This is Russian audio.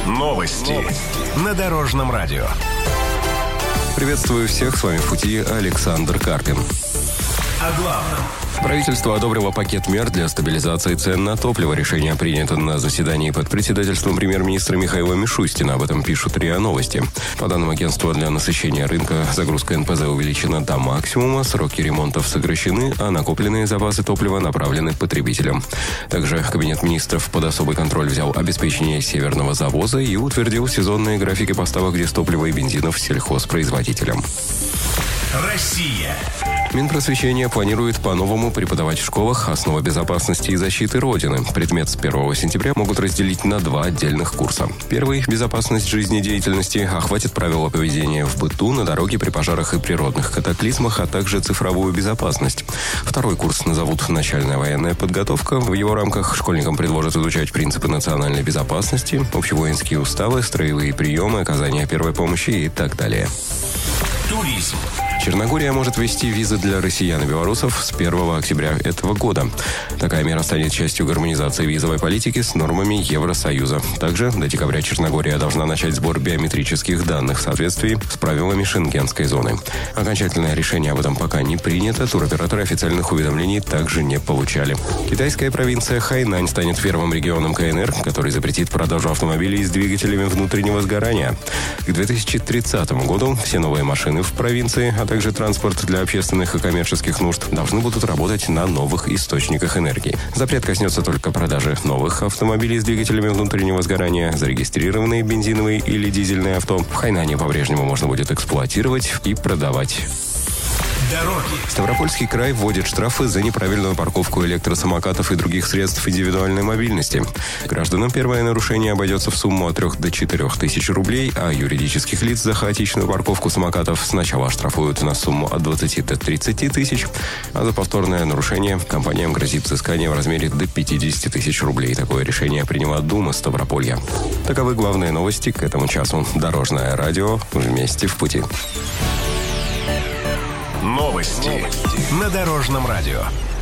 Новости на Дорожном радио. Приветствую всех, с вами в пути Александр Карпин. О главном. Правительство одобрило пакет мер для стабилизации цен на топливо. Решение принято на заседании под председательством премьер-министра Михаила Мишустина. Об этом пишут РИА Новости. По данным агентства, для насыщения рынка загрузка НПЗ увеличена до максимума, сроки ремонтов сокращены, а накопленные запасы топлива направлены потребителям. Также Кабинет министров под особый контроль взял обеспечение северного завоза и утвердил сезонные графики поставок дистоплива и бензинов сельхозпроизводителям. Россия. Минпросвещение планирует по-новому преподавать в школах основы безопасности и защиты Родины. Предмет с 1 сентября могут разделить на 2 отдельных курса. Первый – безопасность жизнедеятельности, охватит правила поведения в быту, на дороге, при пожарах и природных катаклизмах, а также цифровую безопасность. Второй курс назовут «Начальная военная подготовка». В его рамках школьникам предложат изучать принципы национальной безопасности, общевоинские уставы, строевые приемы, оказание первой помощи и так далее. Туризм. Черногория может ввести визы для россиян и белорусов с 1 октября этого года. Такая мера станет частью гармонизации визовой политики с нормами Евросоюза. Также до декабря Черногория должна начать сбор биометрических данных в соответствии с правилами Шенгенской зоны. Окончательное решение об этом пока не принято. Туроператоры официальных уведомлений также не получали. Китайская провинция Хайнань станет первым регионом КНР, который запретит продажу автомобилей с двигателями внутреннего сгорания. К 2030 году все новые машины в провинции, а также транспорт для общественных и коммерческих нужд должны будут работать на новых источниках энергии. Запрет коснется только продажи новых автомобилей с двигателями внутреннего сгорания. Зарегистрированные бензиновые или дизельные авто в Хайнане по-прежнему можно будет эксплуатировать и продавать. Дороги. Ставропольский край вводит штрафы за неправильную парковку электросамокатов и других средств индивидуальной мобильности. Гражданам первое нарушение обойдется в сумму от 3 до 4 тысяч рублей, а юридических лиц за хаотичную парковку самокатов сначала штрафуют на сумму от 20 до 30 тысяч, а за повторное нарушение компаниям грозит взыскание в размере до 50 тысяч рублей. Такое решение приняла Дума Ставрополья. Таковы главные новости к этому часу. Дорожное радио. Вместе в пути. Новости на Дорожном радио.